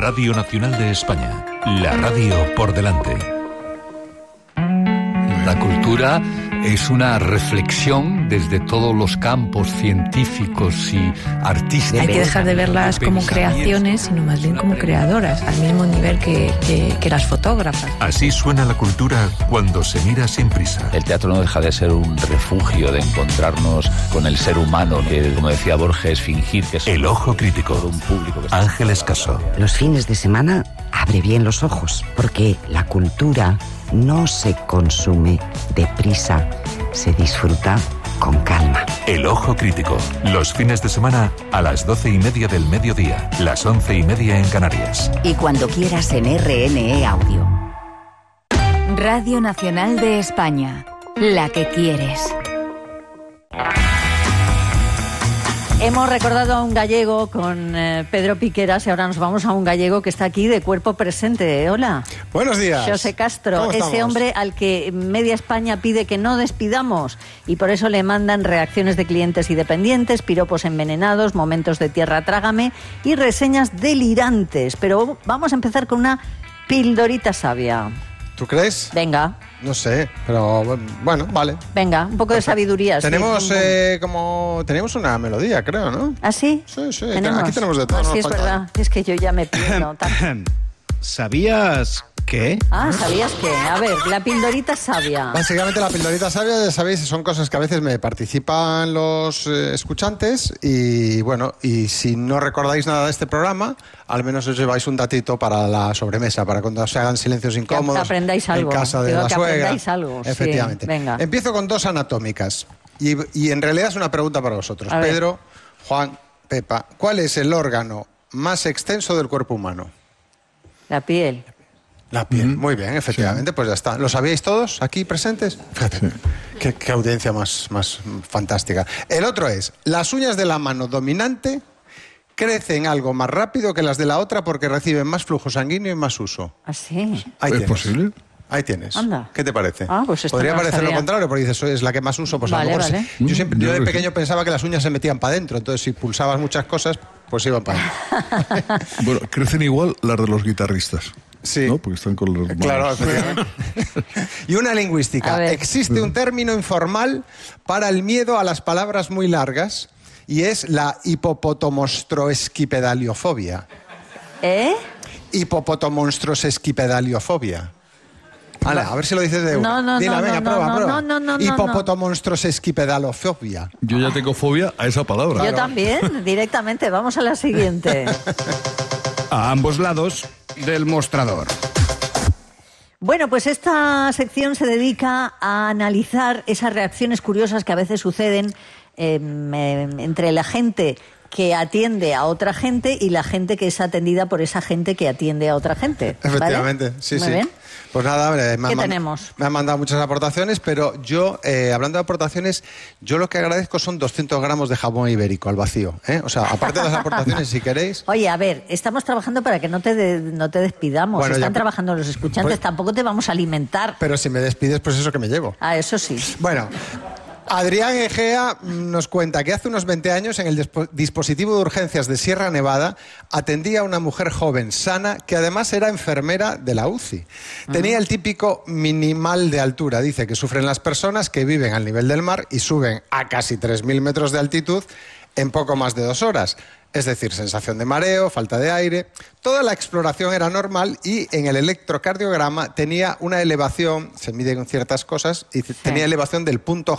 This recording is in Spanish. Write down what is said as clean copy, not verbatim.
Radio Nacional de España, la radio por delante. La cultura es una reflexión desde todos los campos científicos y artísticos. Hay que dejar de verlas como creaciones, sino más bien como creadoras, al mismo nivel que las fotógrafas. Así suena la cultura cuando se mira sin prisa. El teatro no deja de ser un refugio de encontrarnos con el ser humano, que, como decía Borges, fingir que es El ojo crítico. un público. Ángeles Caso. Los fines de semana abre bien los ojos, porque la cultura no se consume deprisa, se disfruta con calma. El ojo crítico. Los fines de semana a las 12:30 del mediodía, las 11:30 en Canarias. Y cuando quieras en RNE Audio. Radio Nacional de España, la que quieres. Hemos recordado a un gallego con Pedro Piqueras y ahora nos vamos a un gallego que está aquí de cuerpo presente. Hola. Buenos días. José Castro, ese hombre al que media España pide que no despidamos y por eso le mandan reacciones de clientes y dependientes, piropos envenenados, momentos de tierra trágame y reseñas delirantes. Pero vamos a empezar con una pildorita sabia. ¿Tú crees? Venga. No sé, pero bueno, vale. Venga, un poco de sabiduría. Tenemos sí. tenemos una melodía, creo, ¿no? ¿Ah, sí? Sí, sí. ¿Tenemos? Aquí tenemos de todo. Sí, es verdad. Es que yo ya me pierdo. ¿Sabías qué? Ah, ¿sabías qué? A ver, la pildorita sabia. Básicamente la pildorita sabia, ya sabéis, son cosas que a veces me participan los escuchantes y bueno, y si no recordáis nada de este programa, al menos os lleváis un datito para la sobremesa, para cuando se hagan silencios incómodos. Que aprendáis algo. En casa de Digo, la que suegra. aprendáis algo. Efectivamente. Sí, venga. Empiezo con dos anatómicas y en realidad es una pregunta para vosotros. A ver. Pedro, Juan, Pepa, ¿cuál es el órgano más extenso del cuerpo humano? La piel. La piel, muy bien, efectivamente, pues ya está. ¿Lo sabíais todos aquí presentes? Fíjate, qué audiencia más fantástica. El otro es, las uñas de la mano dominante crecen algo más rápido que las de la otra porque reciben más flujo sanguíneo y más uso. ¿Ah, sí? Ahí ¿Es tienes. posible? Ahí tienes. Anda. ¿Qué te parece? Ah, pues esto Podría no lo parecer lo sabía. contrario, porque dices, es la que más uso, pues Vale, a lo mejor... vale. Yo de pequeño pensaba que las uñas se metían para adentro, entonces si pulsabas muchas cosas, pues iban para adentro. Bueno, crecen igual las de los guitarristas. Sí. ¿No? Porque están con los manos. Claro, efectivamente. Y una lingüística. A ver. Existe un término informal para el miedo a las palabras muy largas y es la hipopotomonstrosesquipedaliofobia. ¿Eh? Hipopotomonstrosesquipedaliofobia. A ver si lo dices de una. No, Dila, venga, prueba. no. Hipopotomonstrosesquipedaliofobia. Yo ya tengo fobia a esa palabra. Yo también, directamente. Vamos a la siguiente. A ambos lados del mostrador. Bueno, pues esta sección se dedica a analizar esas reacciones curiosas que a veces suceden entre la gente que atiende a otra gente y la gente que es atendida por esa gente que atiende a otra gente. ¿Vale? Efectivamente, sí, Muy sí. bien. Pues nada, ¿Qué tenemos? Me han mandado muchas aportaciones, pero yo, hablando de aportaciones, yo lo que agradezco son 200 gramos de jamón ibérico al vacío, ¿eh? O sea, aparte de las aportaciones, si queréis... Oye, a ver, estamos trabajando para que no te despidamos. Bueno, Están ya, trabajando los escuchantes, pues- tampoco te vamos a alimentar. Pero si me despides, pues eso que me llevo. Ah, eso sí. Bueno, Adrián Egea nos cuenta que hace unos 20 años en el dispositivo de urgencias de Sierra Nevada atendía a una mujer joven, sana, que además era enfermera de la UCI. Tenía el típico minimal de altura, dice, que sufren las personas que viven al nivel del mar y suben a casi 3.000 metros de altitud en poco más de 2 horas. Es decir, sensación de mareo, falta de aire. Toda la exploración era normal y en el electrocardiograma tenía una elevación, se miden ciertas cosas, y tenía elevación del punto